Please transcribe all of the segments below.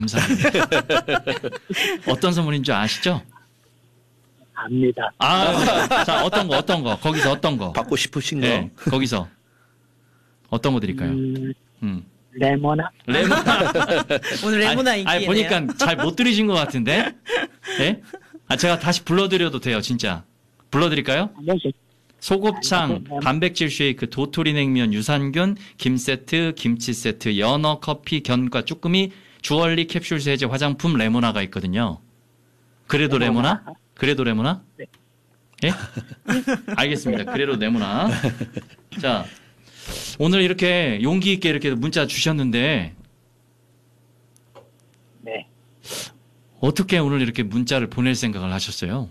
감사합니다. 어떤 선물인 줄 아시죠? 압니다. 자, 어떤 거, 거기서 어떤 거? 받고 싶으신 거? 네, 거기서. 어떤 거 드릴까요? 레모나? 오늘 레모나 인기네요. 아니, 보니까 잘 못 들으신 것 같은데? 네? 제가 다시 불러드려도 돼요, 진짜. 불러드릴까요? 소곱창, 단백질 쉐이크, 도토리 냉면, 유산균, 김 세트, 김치 세트, 연어, 커피, 견과, 쭈꾸미, 주얼리, 캡슐 세제, 화장품, 레모나가 있거든요. 그래도 레모나? 그래도 레모나? 네. 예? 알겠습니다. 그래도 레모나. 자, 오늘 이렇게 용기 있게 이렇게 문자 주셨는데, 네. 어떻게 오늘 이렇게 문자를 보낼 생각을 하셨어요?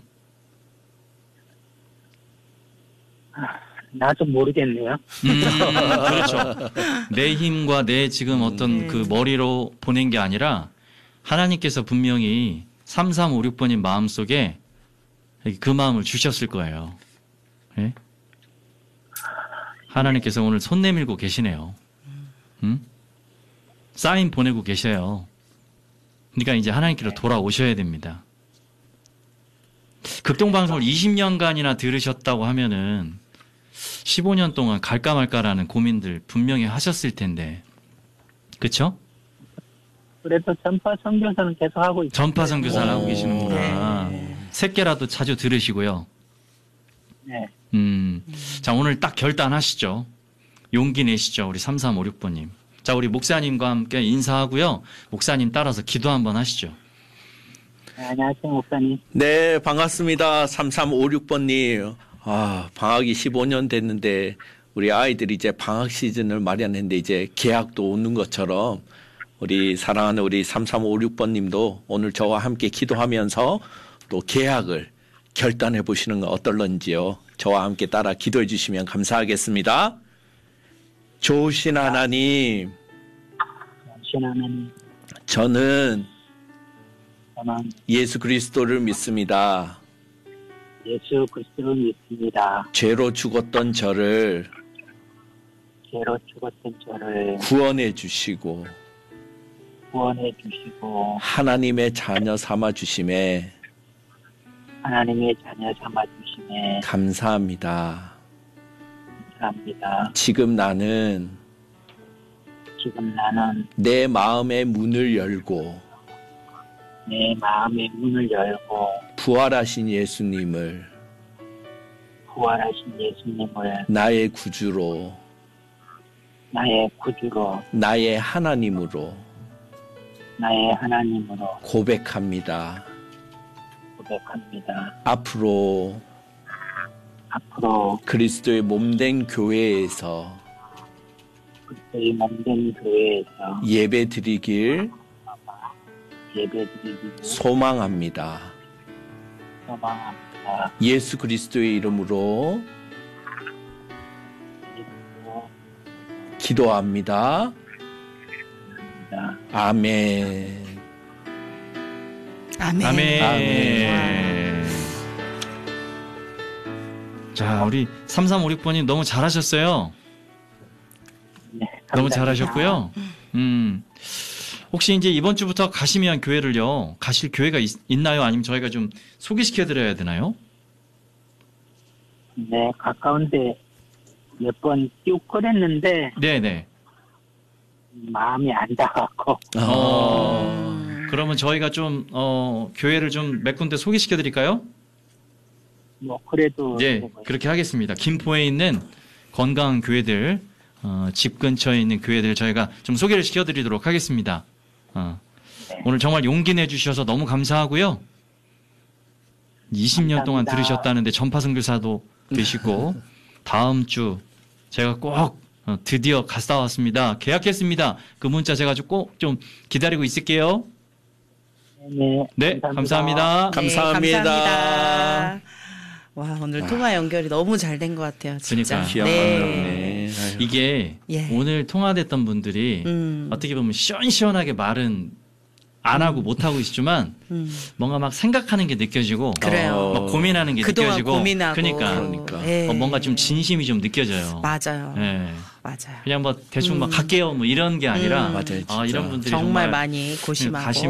나도 모르겠네요. 그렇죠. 내 힘과 내 지금 어떤 그 머리로 보낸 게 아니라 하나님께서 분명히 3356번님 마음속에 그 마음을 주셨을 거예요. 네? 하나님께서 오늘 손 내밀고 계시네요. 사인 보내고 계셔요. 그러니까 이제 하나님께로 돌아오셔야 됩니다. 극동방송을 20년간이나 들으셨다고 하면은 15년 동안 갈까 말까라는 고민들 분명히 하셨을 텐데. 그렇죠? 그래도 전파 선교사는 계속 하고 있어요. 전파 선교사를 하고 계시는구나. 새끼라도 자주 들으시고요. 네. 자, 오늘 딱 결단하시죠. 용기 내시죠. 우리 3356번님. 자, 우리 목사님과 함께 인사하고요. 목사님 따라서 기도 한번 하시죠. 네, 안녕하세요, 목사님. 네, 반갑습니다. 3356번님. 방학이 15년 됐는데 우리 아이들이 이제 방학 시즌을 마련했는데 이제 개학도 오는 것처럼 우리 사랑하는 우리 3356번님도 오늘 저와 함께 기도하면서 또 개학을 결단해 보시는 건 어떨런지요. 저와 함께 따라 기도해 주시면 감사하겠습니다. 좋으신 하나님, 저는 예수 그리스도를 믿습니다. 예수 그리스도를 믿습니다. 죄로 죽었던 저를 구원해 주시고 하나님의 자녀 삼아 주심에 감사합니다. 지금 나는 내 마음의 문을 열고 부활하신 예수님을 나의 구주로 나의 하나님으로 고백합니다. 앞으로 그리스도의 몸된 교회에서 예배 드리길 소망합니다. 예수 그리스도의 이름으로 기도합니다. 아멘. 아멘. 자, 우리 3356번님 너무 잘하셨어요. 네, 너무 잘하셨고요. 혹시 이제 이번 주부터 가시면 교회를요, 가실 교회가 있나요? 아니면 저희가 좀 소개시켜 드려야 되나요? 네, 가까운데 몇 번 쭉 그랬는데 네네. 마음이 안 닿았고. 그러면 저희가 좀 교회를 좀 몇 군데 소개시켜 드릴까요? 뭐 그래도 네, 그렇게 하겠습니다. 김포에 있는 건강한 교회들, 집 근처에 있는 교회들 저희가 좀 소개를 시켜 드리도록 하겠습니다. 네. 오늘 정말 용기 내주셔서 너무 감사하고요. 20년 동안 감사합니다. 들으셨다는데 전파 선교사도 되시고 다음 주 제가 꼭 드디어 갔다 왔습니다. 계약했습니다. 그 문자 제가 꼭 좀 기다리고 있을게요. 네, 감사합니다. 감사합니다. 와, 오늘 통화 연결이 너무 잘 된 것 같아요. 진짜. 그러니까. 네. 이게 오늘 통화됐던 분들이 어떻게 보면 시원시원하게 말은 안 하고 못 하고 있지만 뭔가 막 생각하는 게 느껴지고 그래요. 막 고민하는 게 그동안 느껴지고 고민하고. 그러니까 네. 뭔가 좀 진심이 좀 느껴져요. 맞아요. 네. 맞아요. 그냥 뭐 대충 막 갈게요 뭐 이런 게 아니라 맞아요, 진짜. 이런 분들이 정말 많이 고심하고 가심